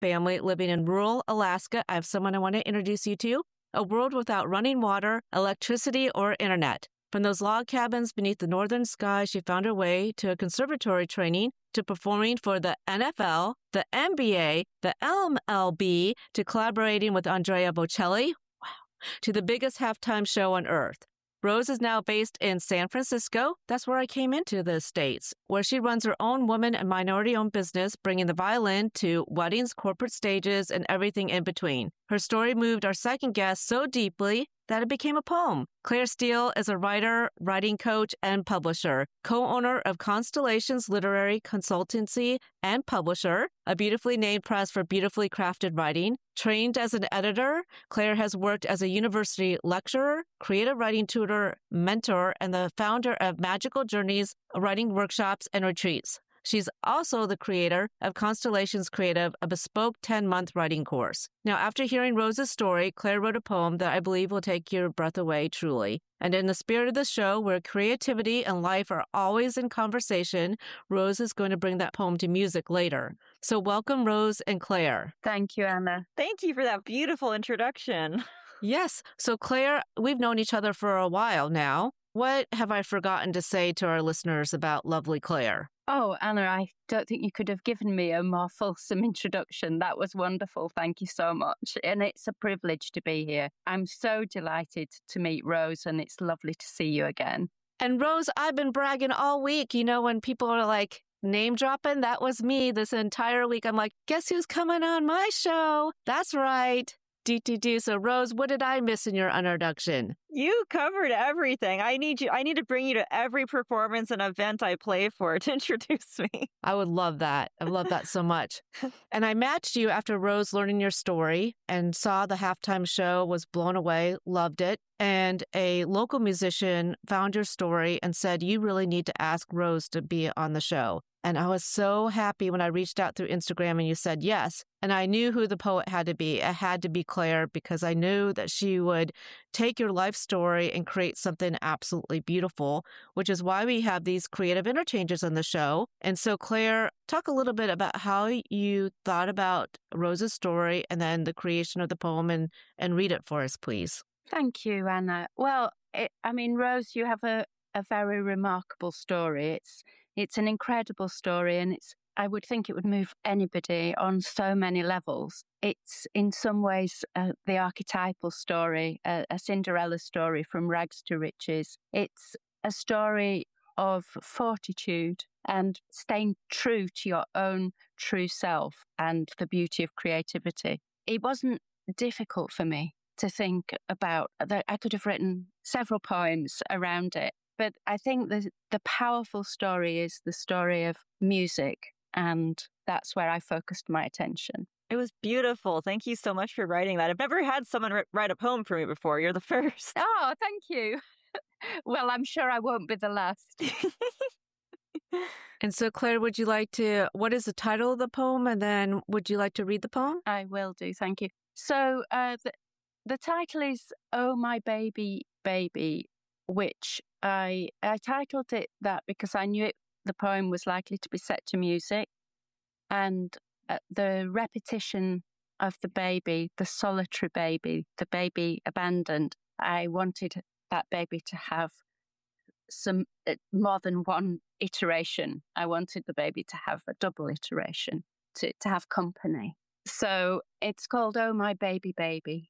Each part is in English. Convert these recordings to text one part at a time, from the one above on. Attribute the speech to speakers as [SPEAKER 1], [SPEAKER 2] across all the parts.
[SPEAKER 1] family living in rural Alaska. I have someone I want to introduce you to. A world without running water, electricity, or internet. From those log cabins beneath the northern sky, she found her way to a conservatory training, to performing for the NFL, the NBA, the MLB, to collaborating with Andrea Bocelli, to the biggest halftime show on earth. Rose is now based in San Francisco. That's where I came into the States, where she runs her own woman and minority-owned business, bringing the violin to weddings, corporate stages, and everything in between. Her story moved our second guest so deeply that it became a poem. Claire Steele is a writer, writing coach, and publisher, co-owner of Constellations Literary Consultancy and publisher, a beautifully named press for beautifully crafted writing. Trained as an editor, Claire has worked as a university lecturer, creative writing tutor, mentor, and the founder of Magical Journeys writing workshops and retreats. She's also the creator of Constellations Creative, a bespoke 10-month writing course. Now, after hearing Rose's story, Claire wrote a poem that I believe will take your breath away, truly. And in the spirit of the show, where creativity and life are always in conversation, Rose is going to bring that poem to music later. So welcome, Rose and Claire.
[SPEAKER 2] Thank you, Anna.
[SPEAKER 3] Thank you for that beautiful introduction.
[SPEAKER 1] Yes. So Claire, we've known each other for a while now. What have I forgotten to say to our listeners about lovely Claire?
[SPEAKER 2] Oh, Anna, I don't think you could have given me a more fulsome introduction. That was wonderful. Thank you so much. And it's a privilege to be here. I'm so delighted to meet Rose, and it's lovely to see you again.
[SPEAKER 1] And Rose, I've been bragging all week. You know, when people are like name dropping, that was me this entire week. I'm like, guess who's coming on my show? That's right. So Rose, what did I miss in your introduction?
[SPEAKER 3] You covered everything. I need to bring you to every performance and event I play for to introduce me.
[SPEAKER 1] I would love that. I love that so much. And I matched you after Rose learning your story and saw the halftime show, was blown away, loved it. And a local musician found your story and said, you really need to ask Rose to be on the show. And I was so happy when I reached out through Instagram and you said yes. And I knew who the poet had to be. It had to be Claire, because I knew that she would take your life story and create something absolutely beautiful, which is why we have these creative interchanges on the show. And so Claire, talk a little bit about how you thought about Rose's story and then the creation of the poem, and read it for us, please.
[SPEAKER 2] Thank you, Anna. Well, Rose, you have a very remarkable story. It's an incredible story, and I would think it would move anybody on so many levels. It's in some ways the archetypal story, a Cinderella story from rags to riches. It's a story of fortitude and staying true to your own true self and the beauty of creativity. It wasn't difficult for me to think about that. I could have written several poems around it. But I think the powerful story is the story of music, and that's where I focused my attention.
[SPEAKER 3] It was beautiful. Thank you so much for writing that. I've never had someone write a poem for me before. You're the first.
[SPEAKER 2] Oh, thank you. Well, I'm sure I won't be the last.
[SPEAKER 1] And so, Claire, what is the title of the poem? And then would you like to read the poem?
[SPEAKER 2] I will do. Thank you. So the title is Oh, My Baby, Baby, which I titled it that because I knew the poem was likely to be set to music, and the repetition of the baby, the solitary baby, the baby abandoned. I wanted that baby to have some more than one iteration. I wanted the baby to have a double iteration, to have company. So it's called Oh, My Baby, Baby.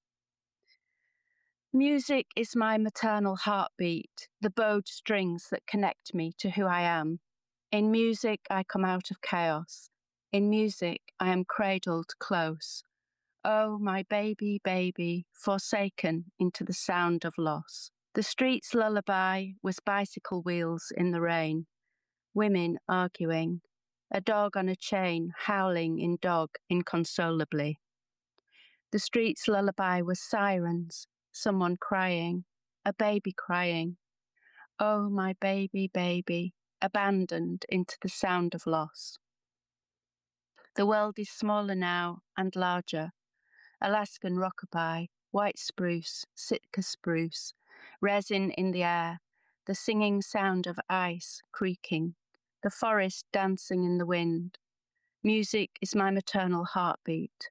[SPEAKER 2] Music is my maternal heartbeat, the bowed strings that connect me to who I am. In music, I come out of chaos. In music, I am cradled close. Oh, my baby, baby, forsaken into the sound of loss. The street's lullaby was bicycle wheels in the rain, women arguing, a dog on a chain howling in dog inconsolably. The street's lullaby was sirens, someone crying, a baby crying. Oh, my baby, baby, abandoned into the sound of loss. The world is smaller now and larger. Alaskan rockabye, white spruce, Sitka spruce, resin in the air, the singing sound of ice creaking, the forest dancing in the wind. Music is my maternal heartbeat.